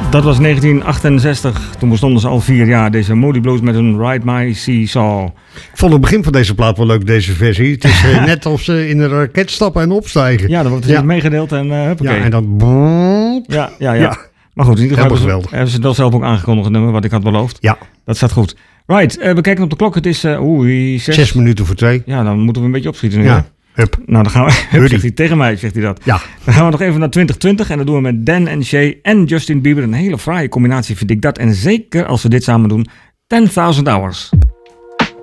Dat was 1968. Toen bestonden ze al 4 jaar. Deze Moody Blues met een Ride My Seesaw. Ik vond het begin van deze plaat wel leuk, deze versie. Het is net als ze in een raket stappen en opstijgen. Ja, dan wordt het meegedeeld en huppakee. Ja, en dan... Ja. Maar goed, in ieder geval hebben ze dat zelf ook aangekondigd, het nummer, wat ik had beloofd. Ja. Dat staat goed. Right, we kijken op de klok. Het is 6 minuten voor 2. Ja, dan moeten we een beetje opschieten nu. Ja, hup. Nou, dan gaan we... zegt hij, tegen mij zegt hij dat. Ja. Dan gaan we nog even naar 2020 en dat doen we met Dan en Shay en Justin Bieber. Een hele fraaie combinatie vind ik dat. En zeker als we dit samen doen, 10,000 Hours.